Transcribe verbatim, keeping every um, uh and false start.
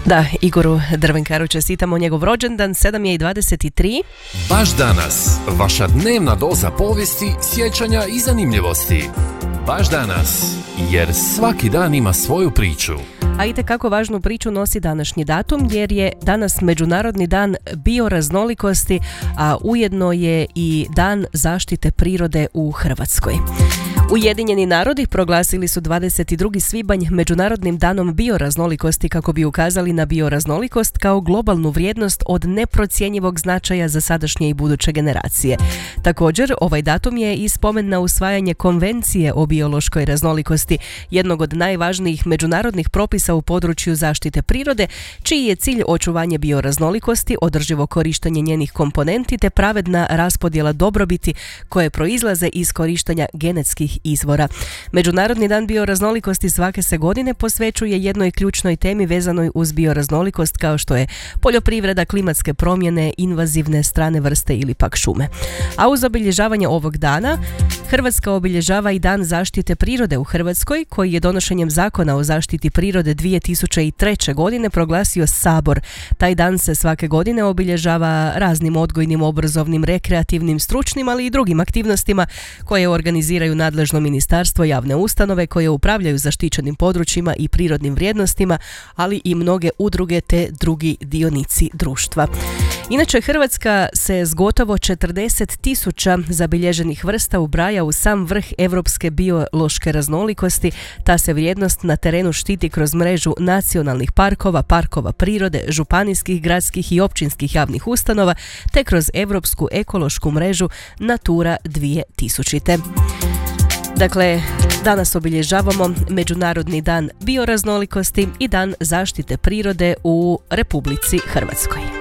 Da, Igoru Drvenkaru čestitamo njegov rođendan, sedam je i dvadeset tri. Baš danas, vaša dnevna doza povijesti, sjećanja i zanimljivosti. Baš danas, jer svaki dan ima svoju priču. A itekako važnu priču nosi današnji datum, jer je danas Međunarodni dan bioraznolikosti, a ujedno je i dan zaštite prirode u Hrvatskoj. Ujedinjeni narodi proglasili su dvadeset drugi svibanj Međunarodnim danom bioraznolikosti kako bi ukazali na bioraznolikost kao globalnu vrijednost od neprocjenjivog značaja za sadašnje i buduće generacije. Također, ovaj datum je i spomen na usvajanje Konvencije o biološkoj raznolikosti, jednog od najvažnijih međunarodnih propisa u području zaštite prirode, čiji je cilj očuvanje bioraznolikosti, održivo korištenje njenih komponenti te pravedna raspodjela dobrobiti koje proizlaze iz korištenja genetskih izvora. Međunarodni dan bioraznolikosti svake se godine posvećuje jednoj ključnoj temi vezanoj uz bioraznolikost, kao što je poljoprivreda, klimatske promjene, invazivne strane vrste ili pak šume. A uz obilježavanje ovog dana, Hrvatska obilježava i Dan zaštite prirode u Hrvatskoj, koji je donošenjem Zakona o zaštiti prirode dvije tisuće treće. godine proglasio Sabor. Taj dan se svake godine obilježava raznim odgojnim, obrazovnim, rekreativnim, stručnim, ali i drugim aktivnostima koje organiziraju nadležno ministarstvo, javne ustanove koje upravljaju zaštićenim područjima i prirodnim vrijednostima, ali i mnoge udruge te drugi dionici društva. Inače, Hrvatska se s gotovo četrdeset tisuća zabilježenih vrsta ubraja u sam vrh europske biološke raznolikosti. Ta se vrijednost na terenu štiti kroz mrežu nacionalnih parkova, parkova prirode, županijskih, gradskih i općinskih javnih ustanova, te kroz europsku ekološku mrežu Natura dvije tisuće. Dakle, danas obilježavamo Međunarodni dan bioraznolikosti i dan zaštite prirode u Republici Hrvatskoj.